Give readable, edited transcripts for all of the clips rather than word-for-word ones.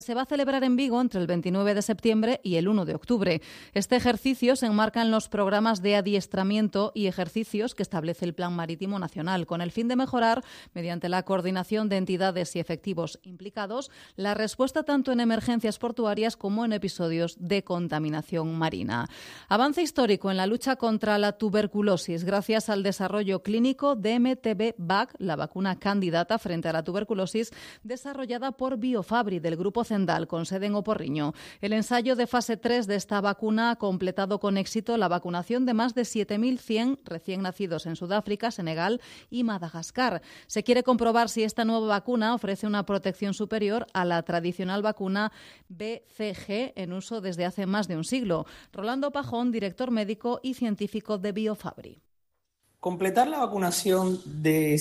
Se va a celebrar en Vigo entre el 29 de septiembre y el 1 de octubre. Este ejercicio se enmarca en los programas de adiestramiento y ejercicios que establece el Plan Marítimo Nacional, con el fin de mejorar, mediante la coordinación de entidades y efectivos implicados, la respuesta tanto en emergencias portuarias como en episodios de contaminación marina. Avance histórico en la lucha contra la tuberculosis gracias al desarrollo clínico de MTB-VAC, la vacuna candidata frente a la tuberculosis desarrollada por Biofabri del Grupo Zendal, con sede en Oporriño. El ensayo de fase 3 de esta vacuna ha completado con éxito la vacunación de más de 7.100 recién nacidos en Sudáfrica, Senegal y Madagascar. Se quiere comprobar si esta nueva vacuna ofrece una protección superior a la tradicional vacuna BCG en uso desde hace más de un siglo. Rolando Pajón, director médico y científico de Biofabri. Completar la vacunación de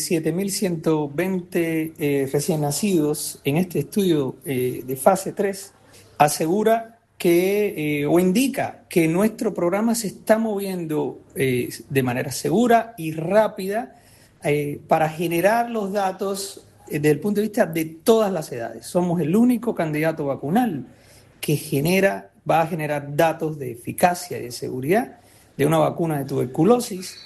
7.120 recién nacidos en este estudio de fase 3 asegura que o indica que nuestro programa se está moviendo de manera segura y rápida para generar los datos desde el punto de vista de todas las edades. Somos el único candidato vacunal que va a generar datos de eficacia y de seguridad de una vacuna de tuberculosis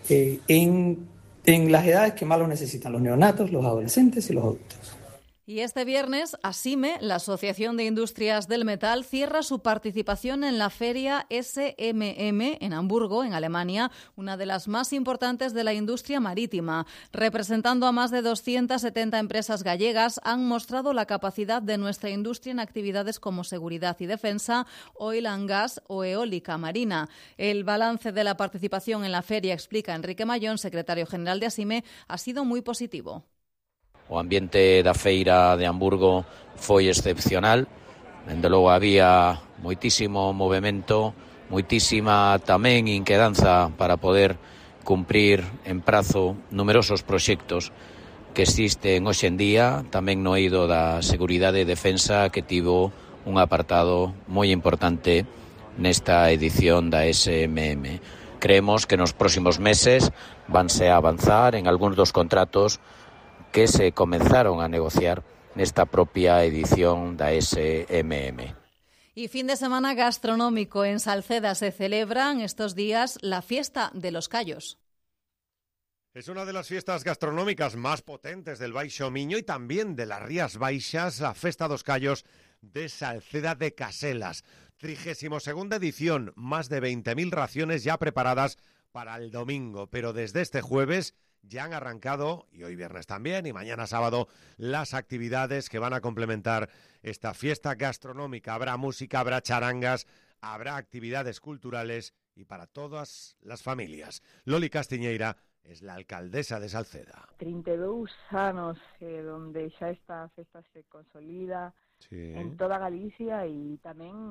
en las edades que más lo necesitan, los neonatos, los adolescentes y los adultos. Y este viernes, ASIME, la Asociación de Industrias del Metal, cierra su participación en la feria SMM en Hamburgo, en Alemania, una de las más importantes de la industria marítima. Representando a más de 270 empresas gallegas, han mostrado la capacidad de nuestra industria en actividades como seguridad y defensa, oil and gas o eólica marina. El balance de la participación en la feria, explica Enrique Mayón, secretario general de ASIME, ha sido muy positivo. O ambiente da feira de Hamburgo foi excepcional, dende logo había moitísimo movemento, moitísima tamén inquedanza para poder cumprir en prazo numerosos proxectos que existen hoxe en día, tamén no eido da seguridade e defensa que tivo un apartado moi importante nesta edición da SMM. Creemos que nos próximos meses vanse a avanzar en algúns dos contratos que se comenzaron a negociar nesta propia edición da SMM. Y fin de semana gastronómico. En Salceda se celebran estos días la Fiesta de los Callos. Es una de las fiestas gastronómicas más potentes del Baixo Miño y también de las Rías Baixas, la Festa dos Callos de Salceda de Caselas. 32ª edición, más de 20.000 raciones ya preparadas para el domingo, pero desde este jueves ya han arrancado, y hoy viernes también, y mañana sábado, las actividades que van a complementar esta fiesta gastronómica. Habrá música, habrá charangas, habrá actividades culturales y para todas las familias. Loli Castiñeira es la alcaldesa de Salceda. 32 anos donde xa esta festa se consolida en toda Galicia y tamén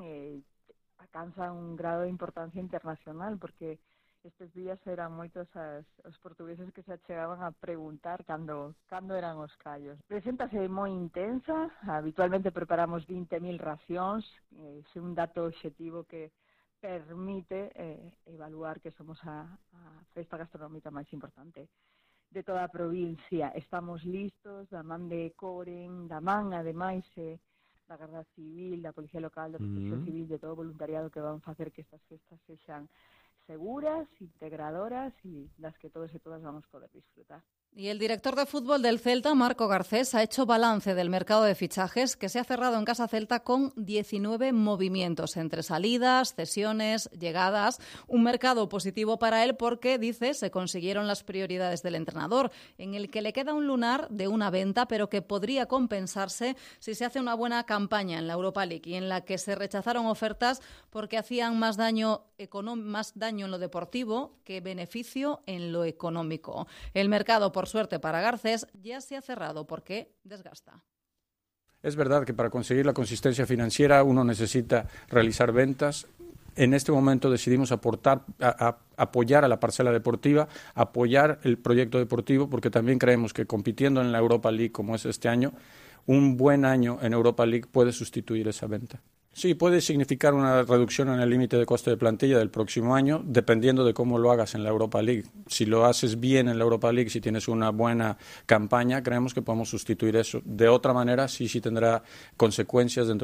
alcanza un grado de importancia internacional, porque estes días eran moitos os portugueses que se achegaban a preguntar cando eran os callos. Preséntase moi intensa, habitualmente preparamos 20.000 racións, é un dato obxectivo que permite evaluar que somos a festa gastronómica máis importante de toda a provincia. Estamos listos, da man de Coren, da man, ademais, da Garda Civil, da Policía Local, da Protección Civil, de todo o voluntariado que van facer que estas festas sexan seguras, integradoras y las que todos y todas vamos a poder disfrutar. Y el director de fútbol del Celta, Marco Garcés, ha hecho balance del mercado de fichajes que se ha cerrado en Casa Celta con 19 movimientos entre salidas, cesiones, llegadas. Un mercado positivo para él porque, dice, se consiguieron las prioridades del entrenador, en el que le queda un lunar de una venta, pero que podría compensarse si se hace una buena campaña en la Europa League y en la que se rechazaron ofertas porque hacían más daño en lo deportivo que beneficio en lo económico. El mercado, por suerte para Garcés, ya se ha cerrado porque desgasta. Es verdad que para conseguir la consistencia financiera uno necesita realizar ventas. En este momento decidimos apoyar a la parcela deportiva, apoyar el proyecto deportivo, porque también creemos que compitiendo en la Europa League como es este año, un buen año en Europa League puede sustituir esa venta. Sí, puede significar una reducción en el límite de coste de plantilla del próximo año, dependiendo de cómo lo hagas en la Europa League. Si lo haces bien en la Europa League, si tienes una buena campaña, creemos que podemos sustituir eso. De otra manera, sí tendrá consecuencias dentro